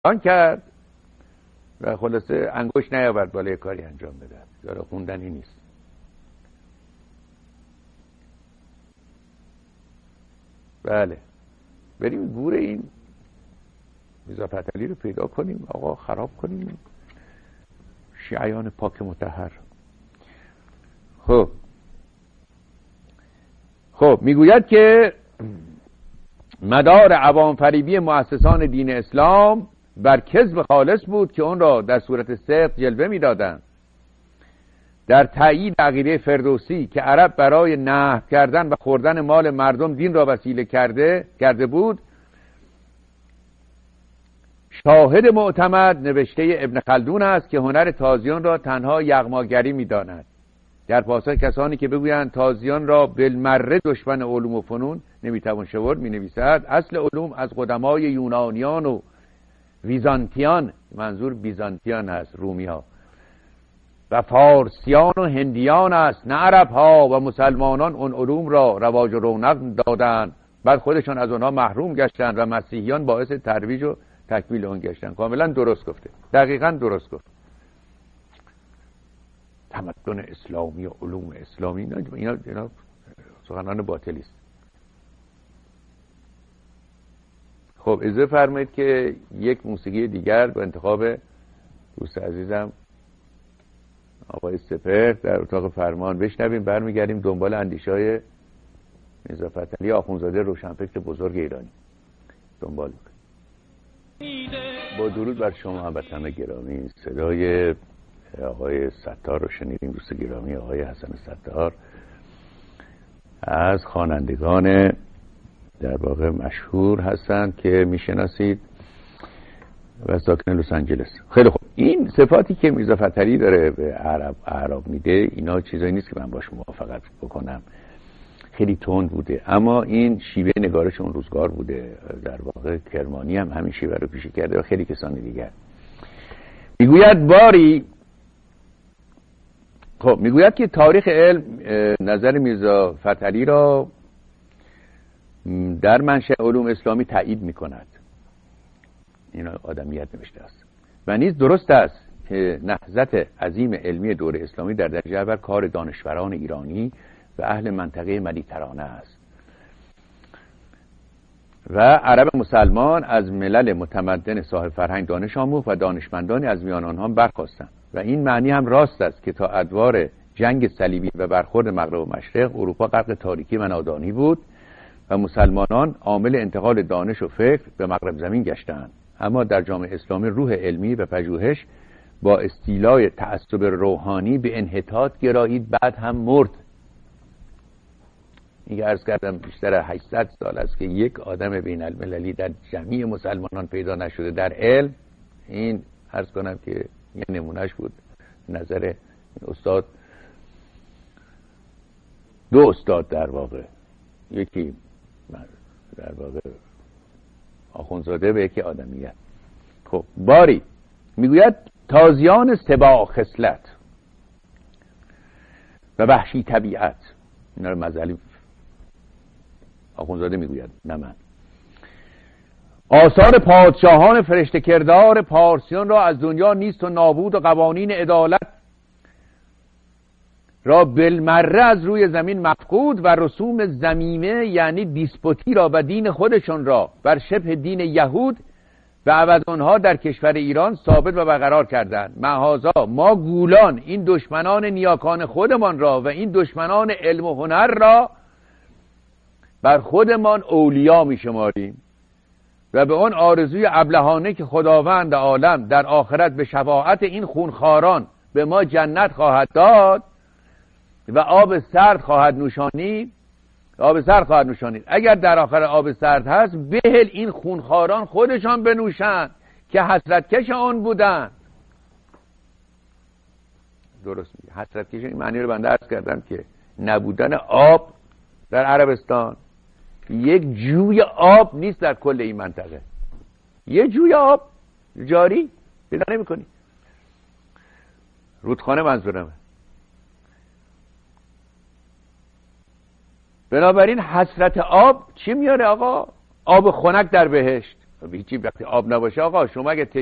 آن کرد و خلاصه انگوش نیاورد بالای کاری انجام بده. داره خوندنی نیست. بله بریم گور این میرزا فتحعلی رو پیدا کنیم آقا، خراب کنیم شیعیان پاک مطهر. خب میگوید که مدار عوام فریبی مؤسسان دین اسلام بر کذب خالص بود که اون را در صورت صدق جلوه میدادند. در تأیید عقیده فردوسی که عرب برای نهب کردن و خوردن مال مردم دین را وسیله کرده بود، شاهد معتمد نوشته ابن خلدون است که هنر تازیان را تنها یغماگری می‌داند. در پاسخ کسانی که بگویند تازیان را بالمره دشمن علوم و فنون نمیتوان شمرد، می‌نویسد اصل علوم از قدمای یونانیان و ویزانتیان، منظور بیزانتیان است، رومی‌ها و فارسیان و هندیان است، نه عرب‌ها و مسلمانان اون علوم را رواج و رونق دادند، بعد خودشان از آنها محروم گشتند و مسیحیان باعث ترویج و تکمیل اون گشتن. کاملا درست گفته، دقیقاً درست گفت. تمدن اسلامی و علوم اسلامی اینا سخنان باطلی است. خب اجازه فرمایید که یک موسیقی دیگر به انتخاب دوست عزیزم آقای سپهر در اتاق فرمان بشنویم، برمیگردیم دنبال اندیشه‌های میرزا فتحعلی آخوندزاده روشنفکر بزرگ ایرانی دنبال می‌کنیم. با درود بر شما هموطنان گرامی، صدای آقای ستار رو شنیدیم. دوست گرامی آقای حسن ستار از خوانندگان در واقع مشهور هستند که میشناسید و ساکن لس آنجلس. خیلی خوب، این صفاتی که میرزا فتحعلی داره به اعراب میده اینا چیزایی نیست که من باش موافقت بکنم، خیلی تند بوده، اما این شیوه نگارش اون روزگار بوده. در واقع کرمانی هم همین شیوه رو پیشه کرده و خیلی کسانی دیگر. میگوید باری، خب میگوید که تاریخ علم نظر میرزا فتحعلی را در منشأ علوم اسلامی تایید میکند. اینا آدمیت نوشته است. و نیز درست است که نهضت عظیم علمی دور اسلامی در درجه اول کار دانشوران ایرانی و اهل منطقه مدیترانه است و عرب مسلمان از ملل متمدن صاحب فرهنگ دانش آموخت و دانشمندانی از میان آنها برخاستند و این معنی هم راست است که تا ادوار جنگ صلیبی و برخورد مغرب و مشرق اروپا غرق تاریکی و نادانی بود و مسلمانان عامل انتقال دانش و فکر به مغرب زمین گشتند. اما در جامعه اسلامی روح علمی و پژوهش با استیلای تعصب روحانی به انحطاط گرایید، بعد هم مرد. این عرض کردم بیشتر 800 سال است که یک آدم بین المللی در جمعی مسلمانان پیدا نشده در علم. این عرض کنم که یه نمونهش بود نظر استاد، دو استاد در واقع، یکی در واقع آخوندزاده و یکی آدمیت. خب باری میگوید تازیان سباع خصلت و وحشی طبیعت، اینا رو مزعلی آخوندزاده میگوید نه من، آثار پادشاهان فرشته کردار پارسیان را از دنیا نیست و نابود و قوانین عدالت را بالمره از روی زمین مفقود و رسوم ذمیمه یعنی دیسپوتی را و دین خودشان را بر شبه دین یهود و عوض آنها در کشور ایران ثابت و برقرار کردند. معاذا ما گولان این دشمنان نیاکان خودمان را و این دشمنان علم و هنر را بر خودمان اولیا می شماریم و به آن آرزوی ابلهانه که خداوند عالم در آخرت به شفاعت این خونخواران به ما جنت خواهد داد و آب سرد خواهد نوشانید، اگر در آخر آب سرد هست بهل این خونخواران خودشان بنوشند که حسرتکش آن بودند. درست میگه، حسرتکش این معنی رو بنده عرض کردم که نبودن آب در عربستان، یک جوی آب نیست در کل این منطقه، یه جوی آب جاری پیدا نمی‌کنی. رودخانه منظورمه. بنابراین حسرت آب چی میاره آقا؟ آب خنک در بهشت. هیچی وقتی آب نباشه آقا شما اگه